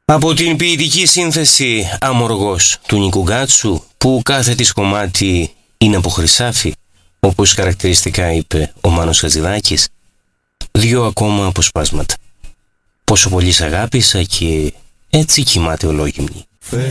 Από την ποιητική σύνθεση «Αμοργός» του Νίκου Γκάτσου, που κάθε της κομμάτι είναι από χρυσάφι, όπως χαρακτηριστικά είπε ο Μάνος Χατζηδάκης, δύο ακόμα αποσπάσματα. Πόσο πολύ σ' αγάπησα και έτσι κοιμάται ολόγυμνη.